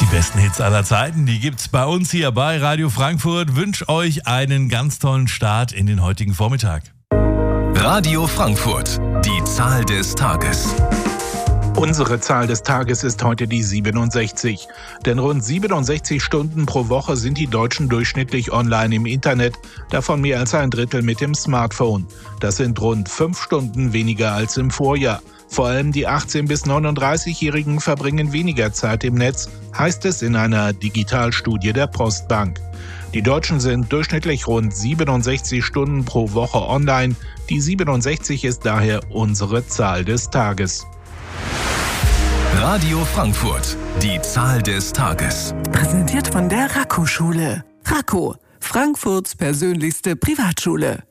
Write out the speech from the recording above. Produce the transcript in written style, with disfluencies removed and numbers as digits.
besten Hits aller Zeiten, die gibt's bei uns hier bei Radio Frankfurt. Wünsche euch einen ganz tollen Start in den heutigen Vormittag. Radio Frankfurt, die Zahl des Tages. Unsere Zahl des Tages ist heute die 67. Denn rund 67 Stunden pro Woche sind die Deutschen durchschnittlich online im Internet, davon mehr als ein Drittel mit dem Smartphone. Das sind rund 5 Stunden weniger als im Vorjahr. Vor allem die 18- bis 39-Jährigen verbringen weniger Zeit im Netz, heißt es in einer Digitalstudie der Postbank. Die Deutschen sind durchschnittlich rund 67 Stunden pro Woche online. Die 67 ist daher unsere Zahl des Tages. Radio Frankfurt, die Zahl des Tages. Präsentiert von der Raco-Schule. Raco, Frankfurts persönlichste Privatschule.